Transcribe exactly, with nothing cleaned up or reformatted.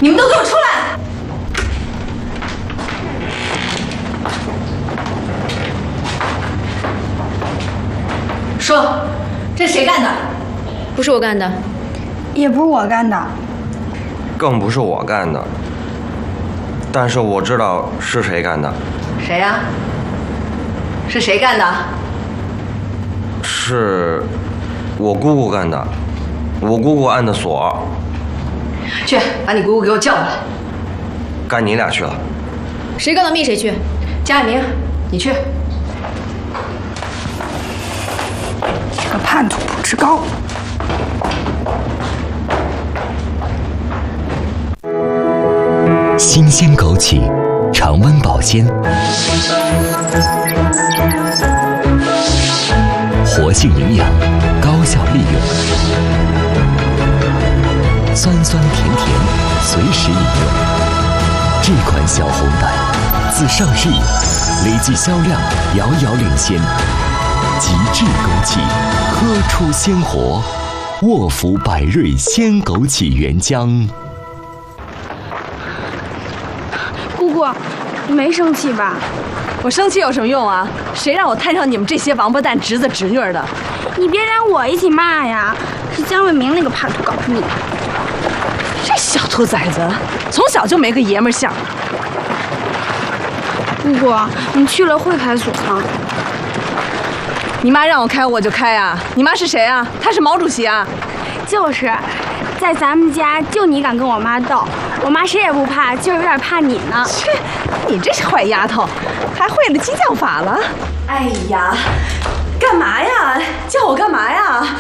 你们都给我出来！说，这谁干的？ 不是我干的， 也不是我干的， 更不是我干的。但是我知道是谁干的。 谁呀、啊？是谁干的？ 是我姑姑干的，我姑姑按的锁。 去，把你姑姑给我叫过来。 该你俩去了。 谁干的密谁去。 江爱明，你去。 这个叛徒不知高。 新鲜枸杞，常温保鲜，活性营养，高效利用，酸酸甜甜，随时饮用。这款小红胆自上市以来，累计销量遥遥领先。极致枸杞，喝出鲜活。沃福百瑞鲜枸杞原浆。 姑姑，你没生气吧？ 我生气有什么用啊？谁让我摊上你们这些王八蛋侄子侄女的？ 你别连我一起骂呀！是江伟明那个叛徒搞出你的。 这小兔崽子，从小就没个爷们儿相。 姑姑，你去了会开锁吗？ 你妈让我开我就开啊！你妈是谁啊？她是毛主席啊！ 就是，在咱们家就你敢跟我妈斗，我妈谁也不怕，就有点怕你呢。 切，你这是坏丫头，还会了激将法了？ 哎呀，干嘛呀？叫我干嘛呀？